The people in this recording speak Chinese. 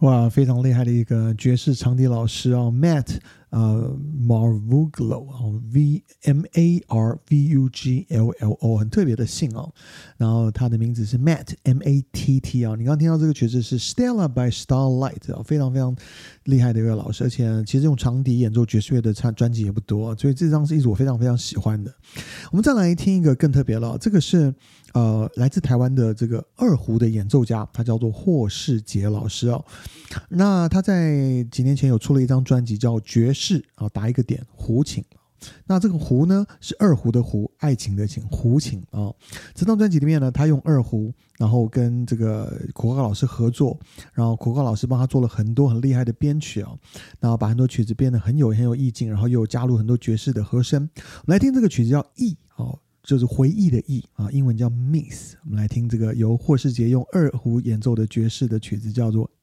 哇，非常厉害的一个爵士长笛老师哦，Matt Marvuglo 哦，Marvuglo 很特别的姓哦。然后他的名字是 Matt Matt 哦。你刚刚听到这个曲子是 Stella by Starlight 哦，非常非常厉害的一位老师，而且其实用长笛演奏爵士乐的专辑也不多，所以这张是一组我非常非常喜欢的。我们再来听一个更特别了，这个是来自台湾的这个二胡的演奏家，他叫做霍世杰老师哦。那他在几年前有出了一张专辑叫《爵士》啊，打一个点胡琴。那这个胡呢是二胡的胡，爱情的情，胡琴啊。这张专辑里面呢，他用二胡，然后跟这个苦高老师合作，然后苦高老师帮他做了很多很厉害的编曲啊，然后把很多曲子变得很有意境，然后又加入很多爵士的和声。我们来听这个曲子叫《忆》哦，就是回忆的忆啊，英文叫 Miss。我们来听这个由霍世杰用二胡演奏的爵士的曲子，叫做